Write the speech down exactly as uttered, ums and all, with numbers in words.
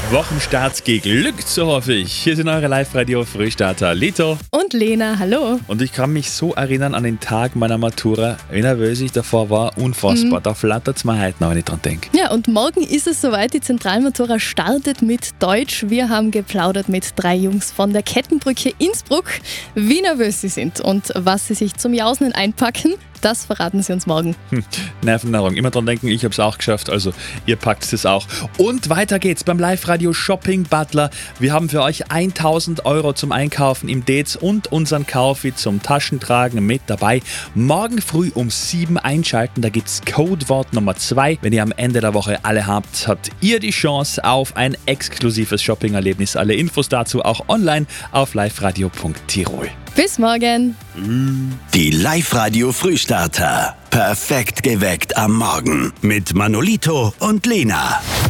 Wochenstart geglückt, so hoffe ich. Hier sind eure Live-Radio-Frühstarter Lito und Lena, hallo. Und ich kann mich so erinnern an den Tag meiner Matura, wie nervös ich davor war, unfassbar. Mhm. Da flattert es mir heute noch, wenn ich dran denke. Ja, und morgen ist es soweit, die Zentralmatura startet mit Deutsch. Wir haben geplaudert mit drei Jungs von der Kettenbrücke Innsbruck, wie nervös sie sind und was sie sich zum Jausen einpacken. Das verraten sie uns morgen. Hm, Nervennahrung. Immer dran denken, ich habe es auch geschafft, also ihr packt es auch. Und weiter geht's beim Live-Radio Shopping Butler. Wir haben für euch tausend Euro zum Einkaufen im Dez und unseren Kaufi zum Taschentragen mit dabei. Morgen früh um sieben einschalten, da gibt's Codewort Nummer zwei. Wenn ihr am Ende der Woche alle habt, habt ihr die Chance auf ein exklusives Shopping-Erlebnis. Alle Infos dazu auch online auf liveradio punkt tirol. Bis morgen. Die Live-Radio Frühstarter. Perfekt geweckt am Morgen mit Manolito und Lena.